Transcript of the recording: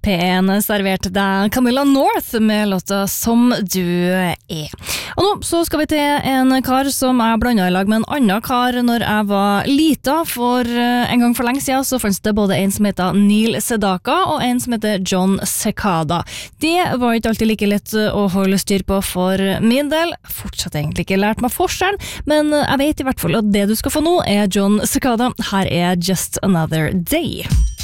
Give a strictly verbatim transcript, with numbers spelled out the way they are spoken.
P en serverte deg Camilla North med låta Som du er. Og nå så skal vi til en kar som jeg blandet i lag med en annen kar når jeg var lita, for en gang for lenge siden så fanns det både en som heter Neil Sedaka og en som heter John Cicada. Det var ikke alltid like lett å holde styr på for min del. Fortsatt egentlig ikke lært meg forskjellen, men jeg vet i hvert fall at det du skal få nå er John Cicada. Her er Just Another Day.